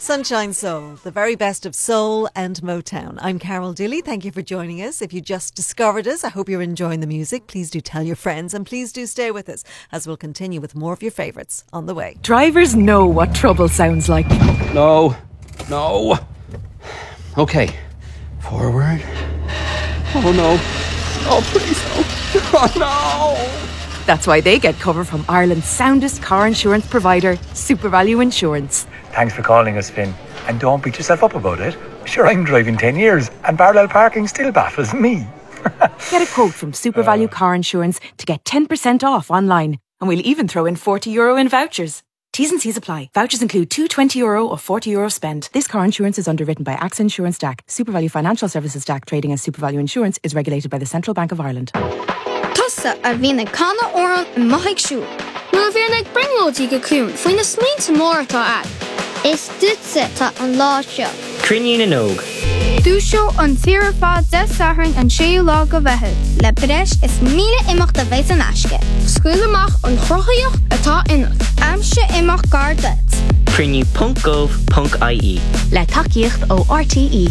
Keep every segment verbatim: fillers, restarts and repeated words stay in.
Sunshine Soul, the very best of soul and Motown. I'm Carol Dilly. Thank you for joining us. If you just discovered us, I hope you're enjoying the music. Please do tell your friends and please do stay with us as we'll continue with more of your favourites on the way. Drivers know what trouble sounds like. No, no. Okay, forward. Oh no. Oh please no. Oh no. That's why they get cover from Ireland's soundest car insurance provider, SuperValu Insurance. Thanks for calling us, Finn. And don't beat yourself up about it. Sure, I'm driving ten years and parallel parking still baffles me. Get a quote from SuperValu Car Insurance to get ten percent off online. And we'll even throw in forty euro in vouchers. T's and C's apply. Vouchers include two twenty euro or forty euro spend. This car insurance is underwritten by AXA Insurance D A C. SuperValu Financial Services D A C trading as SuperValu Insurance is regulated by the Central Bank of Ireland. Tusa a bhína canna óran in maithig siúl. Nuair bhíar ag bringlóidí go cún faoin na slínta mór atá ad. Is dúitse tá an lá seo. Crinne na nóg. Dúseo an tíre fád de sathrainn an séú lá go bheithid. Le breis is míle imeacht a bheith an aisce. Scuil amach an chrochaíoch atá inach. Amse imeach gar duit. Crinne punt gov punt I E. Le takeíocht ó R T E.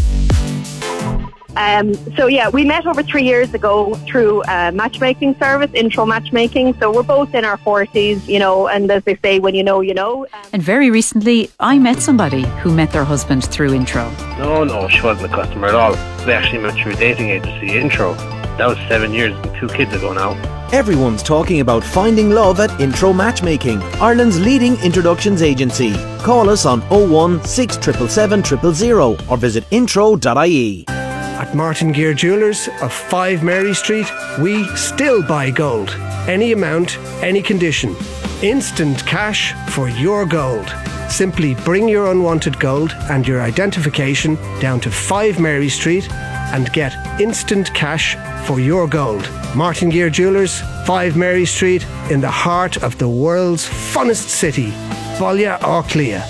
Um, so yeah, we met over three years ago through a matchmaking service, Intro Matchmaking. So we're both in our forties, you know, and as they say, when you know, you know. Um, and very recently, I met somebody who met their husband through Intro. No, no, she wasn't a customer at all. We actually met through a dating agency, Intro. That was seven years and two kids ago now. Everyone's talking about finding love at Intro Matchmaking, Ireland's leading introductions agency. Call us on oh one, six seven seven, zero zero zero or visit intro dot I E. At Martin Gear Jewellers of five Mary Street, we still buy gold. Any amount, any condition. Instant cash for your gold. Simply bring your unwanted gold and your identification down to five Mary Street and get instant cash for your gold. Martin Gear Jewellers, five Mary Street, in the heart of the world's funnest city, Balla Orclia.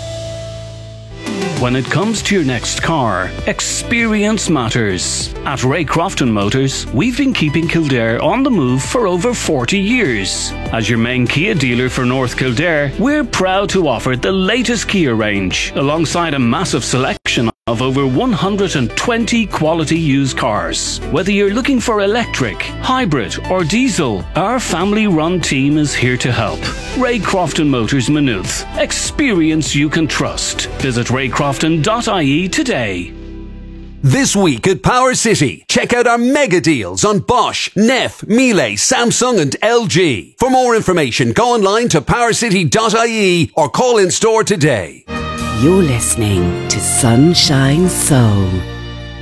When it comes to your next car, experience matters. At Ray Crofton Motors, we've been keeping Kildare on the move for over forty years. As your main Kia dealer for North Kildare, we're proud to offer the latest Kia range, alongside a massive selection of over one hundred twenty quality used cars. Whether you're looking for electric, hybrid or diesel, our family-run team is here to help. Ray Crofton Motors Maynooth. Experience you can trust. Visit ray crofton dot I E today. This week at Power City, check out our mega deals on Bosch, Neff, Miele, Samsung and L G. For more information, go online to power city dot I E or call in store today. You're listening to Sunshine Soul